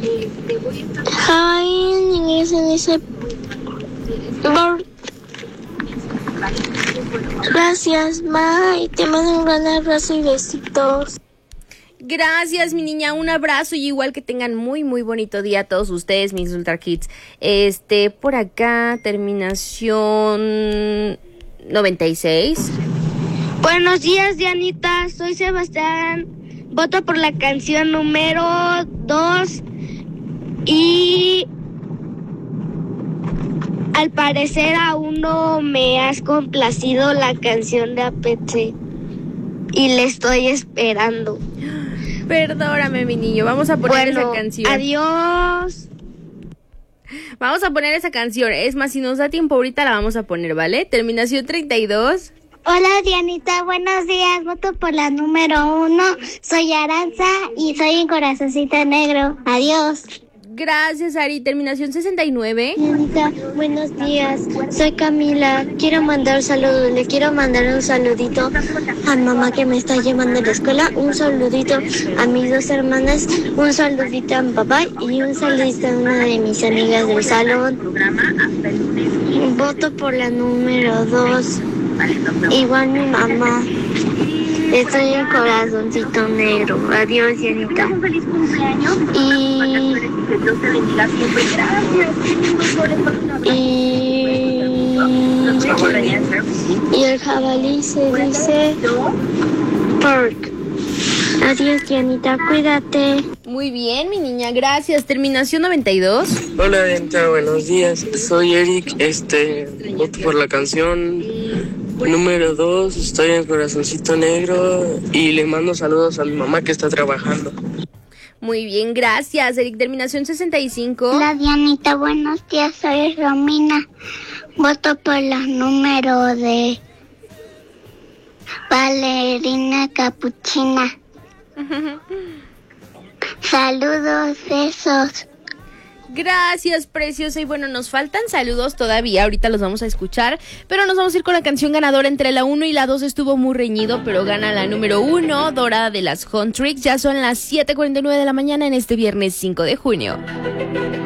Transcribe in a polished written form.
Hi, inglés en ese board. Gracias, bye. Te mando un gran abrazo y besitos. Gracias, mi niña, un abrazo y igual que tengan muy, muy bonito día a todos ustedes, mis Ultra Kids. Por acá, terminación 96. Buenos días, Dianita. Soy Sebastián. Voto por la canción número 2. Y al parecer aún no me has complacido la canción de Apeche. Y le estoy esperando. Perdóname, mi niño, vamos a poner esa canción. Adiós. Vamos a poner esa canción. Es más, si nos da tiempo ahorita la vamos a poner, ¿vale? Terminación 32. Hola, Dianita, buenos días. Voto por la número 1. Soy Aranza y soy en Corazoncito Negro. Adiós. Gracias, Ari. Terminación 69. Dianita, buenos días. Soy Camila. Quiero mandar un saludo. Le quiero mandar un saludito a mamá que me está llevando a la escuela. Un saludito a mis 2 hermanas. Un saludito a mi papá. Y un saludito a una de mis amigas del salón. Voto por la número 2. Igual mi mamá. Estoy en Corazoncito Negro. Adiós, Dianita. Y el jabalí se dice pork. Adiós, Dianita, cuídate. Muy bien, mi niña, gracias. Terminación 92. Hola, Dianita, buenos días. Soy Eric. Voto por la canción número 2. Estoy en Corazoncito Negro y le mando saludos a mi mamá que está trabajando. Muy bien, gracias, Eric. Terminación 65. Hola, Dianita, buenos días. Soy Romina. Voto por los números de Valerina Capuchina. Saludos, besos. Gracias, preciosa. Y bueno, nos faltan saludos todavía, ahorita los vamos a escuchar, pero nos vamos a ir con la canción ganadora. Entre la 1 y la 2 estuvo muy reñido, pero gana la número 1, Dora de las Huntrix. Ya son las 7:49 de la mañana en este viernes 5 de junio.